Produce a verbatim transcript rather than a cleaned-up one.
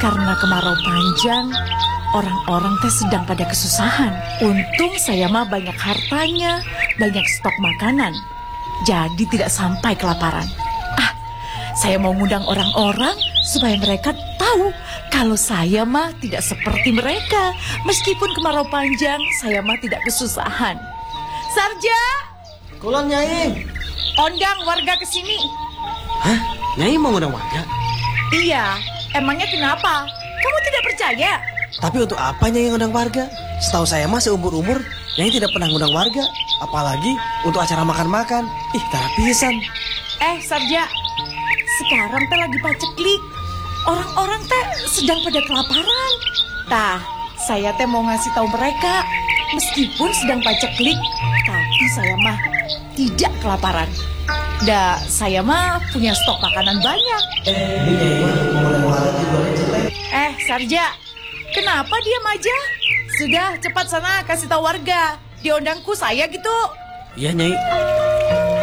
karena kemarau panjang, orang-orang teh sedang pada kesusahan. Untung saya mah banyak hartanya, banyak stok makanan. Jadi tidak sampai kelaparan. Ah, saya mau ngundang orang-orang supaya mereka tahu kalau saya mah tidak seperti mereka. Meskipun kemarau panjang, saya mah tidak kesusahan. Sarja! Kulon Nyai. Ondang warga ke sini. Hah? Nyai mau ngundang warga? Iya, emangnya kenapa? Kamu tidak percaya? Tapi untuk apa Nyai ngundang warga? Setahu saya mah seumur-umur Nyai tidak pernah ngundang warga. Apalagi untuk acara makan-makan. Ih, darah pisan. Eh, Sarja, sekarang teh lagi paceklik. Orang-orang teh sedang pada kelaparan. Tah, saya teh mau ngasih tahu mereka, meskipun sedang paceklik, tapi saya mah tidak kelaparan. Dah, saya mah punya stok makanan banyak. Eh, Sarja, kenapa diam aja? Sudah, cepat sana kasih tahu warga. Di ondangku saya gitu. Iya Nyai.